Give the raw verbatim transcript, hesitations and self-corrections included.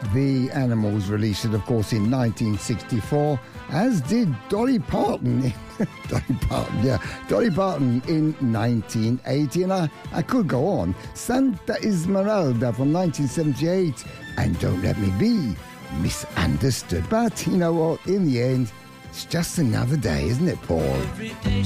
The Animals released it, of course, in nineteen sixty-four, as did Dolly Parton. Dolly Parton, yeah. Dolly Parton in nineteen eighty. And I, I could go on. Santa Esmeralda from nineteen seventy-eight. And Don't Let Me Be Misunderstood. But you know what? In the end, it's just another day, isn't it, Paul? Every day